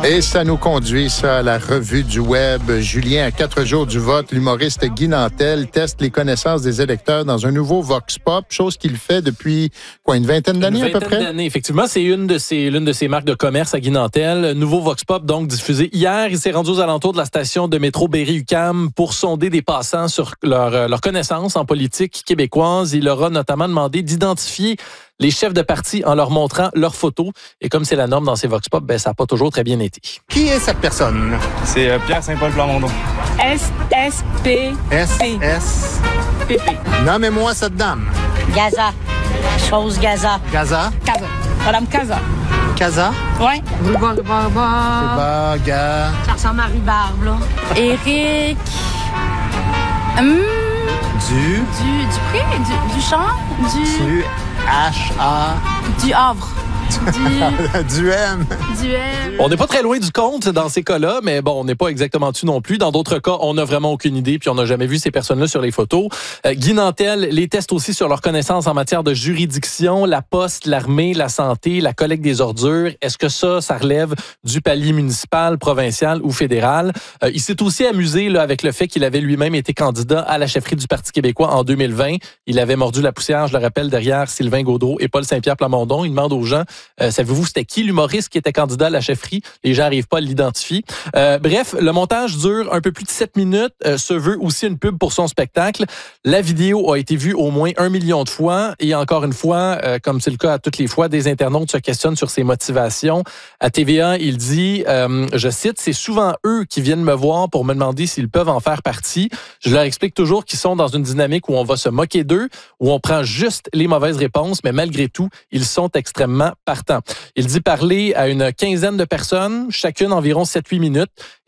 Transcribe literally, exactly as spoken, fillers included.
Et ça nous conduit, ça, à la revue du web. Julien, à quatre jours du vote, l'humoriste Guy Nantel teste les connaissances des électeurs dans un nouveau Vox Pop, chose qu'il fait depuis, quoi, une vingtaine d'années une à peu vingtaine près? d'années, effectivement. C'est une de ses, l'une de ses marques de commerce à Guy Nantel. Nouveau Vox Pop, donc, diffusé hier. Il s'est rendu aux alentours de la station de métro Berry-UQAM pour sonder des passants sur leur, leur connaissance en politique québécoise. Il leur a notamment demandé d'identifier les chefs de parti en leur montrant leurs photos. Et comme c'est la norme dans ces Vox Pop, ben, ça n'a pas toujours très bien été. Qui est cette personne? C'est euh, Pierre Saint-Paul Plamondon. S S P S S P P. Nommez-moi cette dame. Gaza. Chose Gaza. Gaza? Casa. Madame Casa. Casa? Ouais. Bah, Ga... Ça ressemble à rhubarbe, là. Éric. Hum, Du... du, du pré, du, du champ, du, Du... H A... du Havre. Du, du M. du M. On n'est pas très loin du compte dans ces cas-là, mais bon, on n'est pas exactement dessus non plus. Dans d'autres cas, on n'a vraiment aucune idée, puis on n'a jamais vu ces personnes-là sur les photos. Euh, Guy Nantel les teste aussi sur leurs connaissances en matière de juridiction, la poste, l'armée, la santé, la collecte des ordures. Est-ce que ça, ça relève du palier municipal, provincial ou fédéral? Euh, il s'est aussi amusé là, avec le fait qu'il avait lui-même été candidat à la chefferie du Parti québécois en deux mille vingt. Il avait mordu la poussière, je le rappelle, derrière Sylvain Gaudreault et Paul Saint-Pierre Plamondon. Il demande aux gens, euh, savez-vous c'était qui l'humoriste qui était candidat à la chefferie? Les gens n'arrivent pas à l'identifier. Euh, bref, le montage dure un peu plus de sept minutes, euh, se veut aussi une pub pour son spectacle. La vidéo a été vue au moins un million de fois et encore une fois, euh, comme c'est le cas à toutes les fois, des internautes se questionnent sur ses motivations. À T V A, il dit, euh, je cite, « C'est souvent eux qui viennent me voir pour me demander s'ils peuvent en faire partie. Je leur explique toujours qu'ils sont dans une dynamique où on va se moquer d'eux, où on prend juste les mauvaises réponses, mais malgré tout, ils sont extrêmement partants. » Il dit parler à une quinzaine de personnes, chacune environ sept huit minutes.